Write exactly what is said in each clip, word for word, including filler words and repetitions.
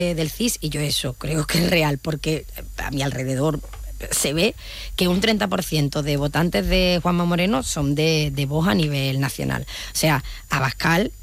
del C I S, y yo eso creo que es real, porque a mi alrededor se ve que un treinta por ciento de votantes de Juanma Moreno son de, de Vox a nivel nacional. O sea, Abascal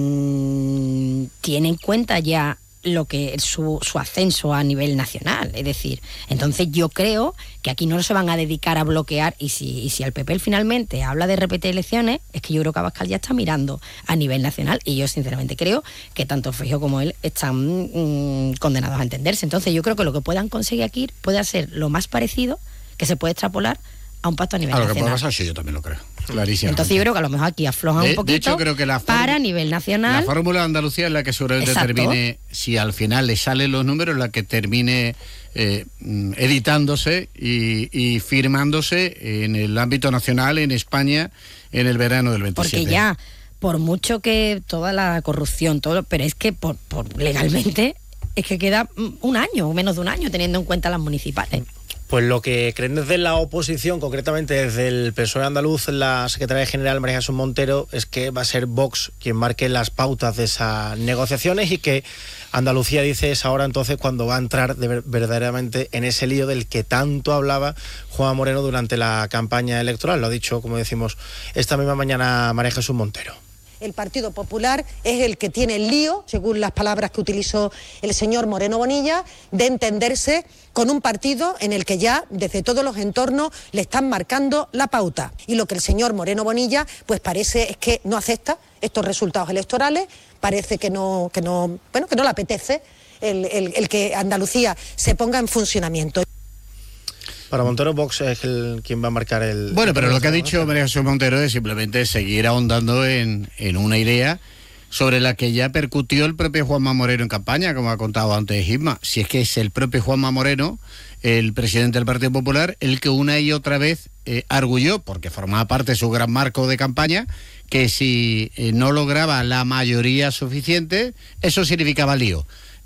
mmm, tiene en cuenta ya lo que su, su ascenso a nivel nacional, es decir, entonces yo creo que aquí no se van a dedicar a bloquear, y si, y si el P P finalmente habla de repetir elecciones, es que yo creo que Abascal ya está mirando a nivel nacional, y yo sinceramente creo que tanto Feijóo como él están mmm, condenados a entenderse. Entonces yo creo que lo que puedan conseguir aquí puede ser lo más parecido que se puede extrapolar a un pacto a nivel a lo nacional. Que puede pasar, sí, yo también lo creo. Clarísimo. Entonces yo creo que a lo mejor aquí aflojan de, un poquito de hecho, creo que la para a nivel nacional. La fórmula de Andalucía es la que seguramente Exacto. termine, si al final le salen los números, la que termine eh, editándose y, y firmándose en el ámbito nacional, en España, en el verano del veintisiete. Porque ya, por mucho que toda la corrupción, todo, pero es que por, por legalmente es que queda un año, o menos de un año, teniendo en cuenta las municipales. Pues lo que creen desde la oposición, concretamente desde el P S O E andaluz, la secretaria general María Jesús Montero, es que va a ser Vox quien marque las pautas de esas negociaciones, y que Andalucía, dice, es ahora entonces cuando va a entrar de ver, verdaderamente en ese lío del que tanto hablaba Juanma Moreno durante la campaña electoral. Lo ha dicho, como decimos, esta misma mañana María Jesús Montero. El Partido Popular es el que tiene el lío, según las palabras que utilizó el señor Moreno Bonilla, de entenderse con un partido en el que ya desde todos los entornos le están marcando la pauta. Y lo que el señor Moreno Bonilla pues parece es que no acepta estos resultados electorales, parece que no, que no, bueno, que no le apetece el, el, el que Andalucía se ponga en funcionamiento. Para Montero, Vox es el, quien va a marcar el... Bueno, el pero lo que ha dicho María Jesús Montero es simplemente seguir ahondando en, en una idea sobre la que ya percutió el propio Juanma Moreno en campaña, como ha contado antes Isma. Si es que es el propio Juanma Moreno, el presidente del Partido Popular, el que una y otra vez eh, arguyó, porque formaba parte de su gran marco de campaña, que si eh, no lograba la mayoría suficiente, eso significaba lío.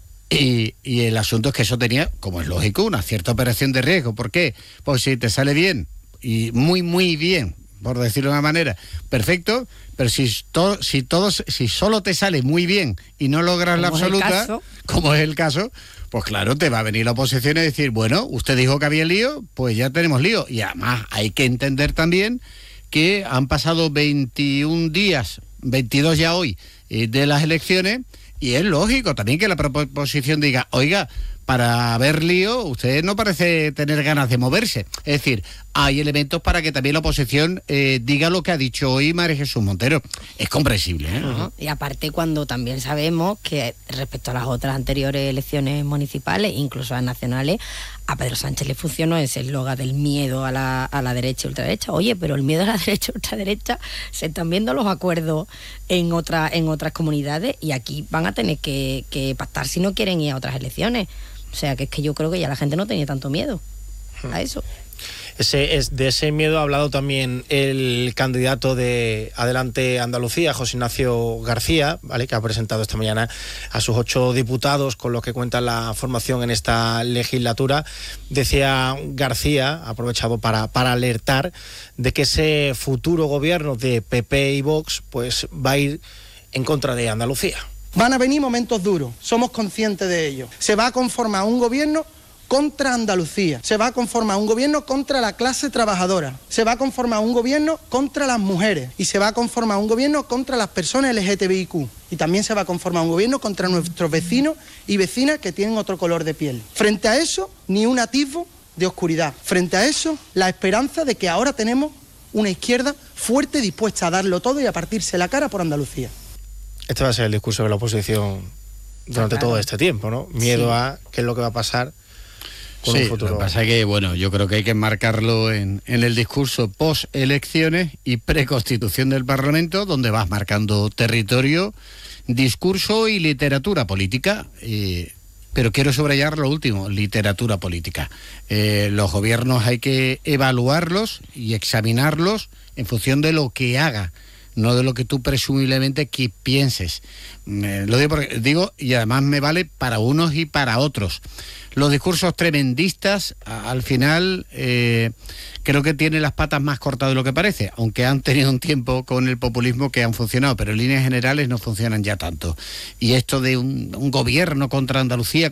Y, y el asunto es que eso tenía, como es lógico, una cierta operación de riesgo. ¿Por qué? Pues si te sale bien, y muy, muy bien, por decirlo de una manera, perfecto, pero si, to, si, todos, si solo te sale muy bien y no logras la absoluta, como es el caso, pues claro, te va a venir la oposición y decir, bueno, usted dijo que había lío, pues ya tenemos lío. Y además hay que entender también que han pasado veintiún días, veintidós ya hoy, eh, de las elecciones. Y es lógico también que la proposición diga, oiga, para haber lío, usted no parece tener ganas de moverse. Es decir, hay elementos para que también la oposición eh, diga lo que ha dicho hoy María Jesús Montero. Es comprensible, ¿eh? Uh-huh. Y aparte, cuando también sabemos que respecto a las otras anteriores elecciones municipales, incluso a las nacionales, a Pedro Sánchez le funcionó ese eslogan del miedo a la, a la derecha y ultraderecha. Oye, pero el miedo a la derecha y ultraderecha, se están viendo los acuerdos en, otra, en otras comunidades, y aquí van a tener que, que pactar si no quieren ir a otras elecciones. O sea, que es que yo creo que ya la gente no tenía tanto miedo a eso. Ese, es, de ese miedo ha hablado también el candidato de Adelante Andalucía, José Ignacio García, ¿vale?, que ha presentado esta mañana a sus ocho diputados con los que cuenta la formación en esta legislatura. Decía García, aprovechado para, para alertar de que ese futuro gobierno de P P y Vox pues va a ir en contra de Andalucía. Van a venir momentos duros, somos conscientes de ello. Se va a conformar un gobierno contra Andalucía, se va a conformar un gobierno contra la clase trabajadora, se va a conformar un gobierno contra las mujeres y se va a conformar un gobierno contra las personas L G T B I Q, y también se va a conformar un gobierno contra nuestros vecinos y vecinas que tienen otro color de piel. Frente a eso, ni un atisbo de oscuridad. Frente a eso, la esperanza de que ahora tenemos una izquierda fuerte, dispuesta a darlo todo y a partirse la cara por Andalucía. Este va a ser el discurso de la oposición durante claro. todo este tiempo, ¿no? Miedo sí. a qué es lo que va a pasar con sí, un futuro. Lo que pasa es que, bueno, yo creo que hay que enmarcarlo en, en el discurso post-elecciones y preconstitución del Parlamento, donde vas marcando territorio, discurso y literatura política. Eh, pero quiero subrayar lo último, literatura política. Eh, los gobiernos hay que evaluarlos y examinarlos en función de lo que haga no de lo que tú presumiblemente que pienses. Me, lo digo, porque, digo, y además me vale para unos y para otros. Los discursos tremendistas, a, al final, eh, creo que tienen las patas más cortas de lo que parece, aunque han tenido un tiempo con el populismo que han funcionado, pero en líneas generales no funcionan ya tanto. Y esto de un, un gobierno contra Andalucía,